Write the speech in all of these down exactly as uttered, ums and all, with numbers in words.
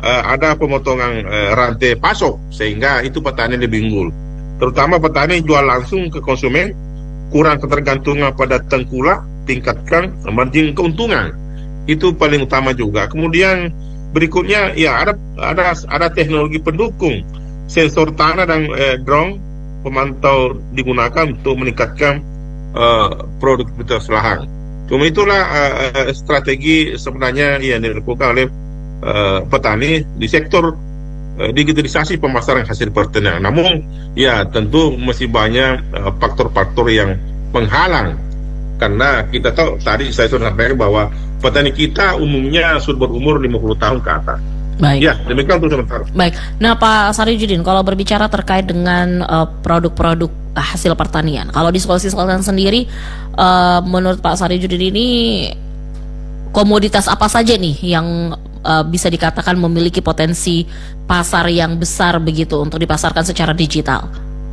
uh, ada pemotongan uh, rantai pasok, sehingga itu petani lebih unggul. Terutama petani jual langsung ke konsumen, kurang ketergantungan pada tengkulak, tingkatkan margin keuntungan. Itu paling utama juga. Kemudian berikutnya ya ada ada ada teknologi pendukung, sensor tanah dan eh, drone pemantau digunakan untuk meningkatkan uh, produktivitas lahan. Cuma itulah uh, strategi sebenarnya yang dilakukan oleh uh, petani di sektor uh, digitalisasi pemasaran hasil pertanian. Namun ya tentu masih banyak uh, faktor-faktor yang menghalang, karena kita tahu tadi saya sudah sampaikan bahwa petani kita umumnya sudah berumur lima puluh tahun ke atas. Baik. Ya, demikian untuk sementara. Baik. Nah, Pak Sarijudin, kalau berbicara terkait dengan uh, produk-produk hasil pertanian, kalau di Sulawesi Selatan sendiri, uh, menurut Pak Sarijudin ini komoditas apa saja nih yang uh, bisa dikatakan memiliki potensi pasar yang besar begitu untuk dipasarkan secara digital?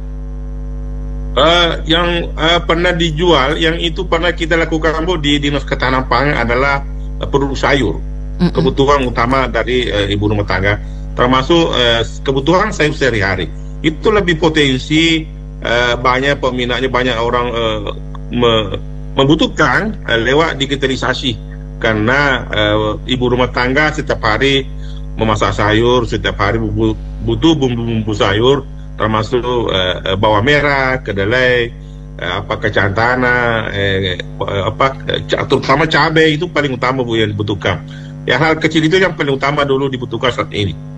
Uh, yang uh, pernah dijual, yang itu pernah kita lakukan Bu di Dinas Ketahanan Pangan adalah uh, produk sayur. Mm-mm. Kebutuhan utama dari uh, ibu rumah tangga, termasuk uh, kebutuhan sayur sehari-hari. Itu lebih potensi, uh, banyak peminatnya, banyak orang uh, me- membutuhkan uh, lewat digitalisasi. Karena uh, ibu rumah tangga setiap hari memasak sayur, setiap hari butuh bumbu-bumbu sayur, termasuk uh, bawang merah, kedelai, uh, apa kacang tanah, eh, apa terutama cabai itu paling utama Bu yang dibutuhkan. Ya, hal kecil itu yang paling utama dulu dibutuhkan saat ini.